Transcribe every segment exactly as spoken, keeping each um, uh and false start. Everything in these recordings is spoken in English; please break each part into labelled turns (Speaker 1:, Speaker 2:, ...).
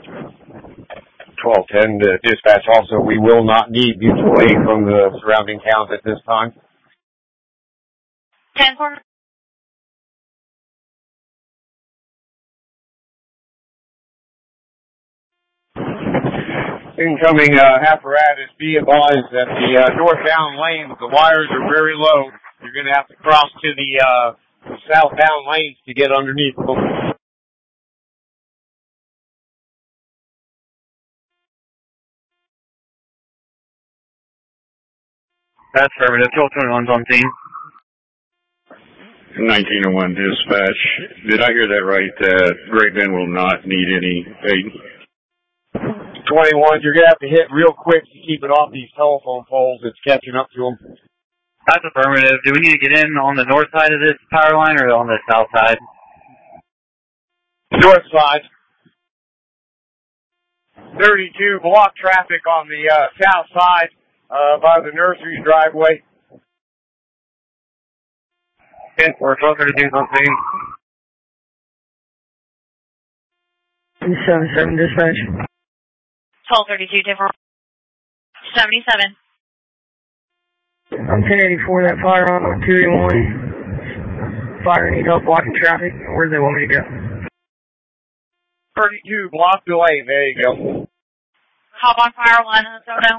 Speaker 1: twelve ten to dispatch also, we will not need mutual aid from the surrounding towns at this time.
Speaker 2: ten four.
Speaker 1: Incoming uh, apparatus, be advised that the uh, northbound lanes, the wires are very low. You're going to have to cross to the uh, southbound lanes to get underneath them.
Speaker 3: That's affirmative. twelve twenty-one's on scene.
Speaker 4: nineteen oh one dispatch. Did I hear that right? That Great Bend will not need any aid?
Speaker 1: twenty-one, you're going to have to hit real quick to keep it off these telephone poles. It's catching up to them.
Speaker 3: That's affirmative. Do we need to get in on the north side of this power line or on the south side?
Speaker 1: North side. thirty-two, block traffic on the uh, south side uh, by the nursery driveway.
Speaker 3: ten four, twelve thirty-two on scene.
Speaker 5: seven seven dispatch.
Speaker 2: twelve thirty-two, different. seventy-seven.
Speaker 5: I'm ten eighty-four, that fire on two eighty-one. Fire need help blocking traffic. Where do they want me to go?
Speaker 1: thirty-two, block delay. There you go.
Speaker 2: Hop on fire line, let us know.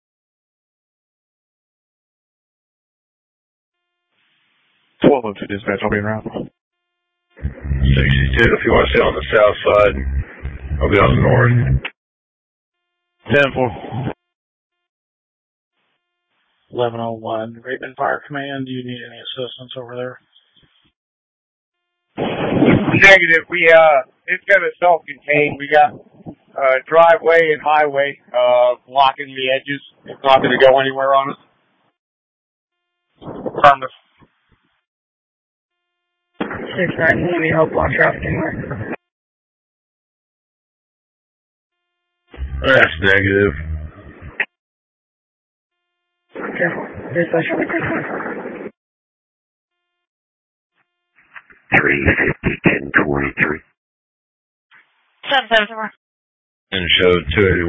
Speaker 1: twelve oh two dispatch, I'll be around.
Speaker 4: sixty-two, if you want to stay on the south side, I'll be on the north.
Speaker 1: ten four.
Speaker 6: eleven oh one, Great Bend Fire Command, do you need any assistance over there?
Speaker 1: Negative. We, uh, it's kind of self-contained. We got, uh, driveway and highway, uh, blocking the edges. It's not going to go anywhere on us. Affirmative.
Speaker 5: six nine, you need me to help block traffic anywhere?
Speaker 4: That's negative.
Speaker 5: Careful. Dispatch.
Speaker 4: three fifty, ten twenty-three.
Speaker 2: seven seven four.
Speaker 4: And showed two eighty-one.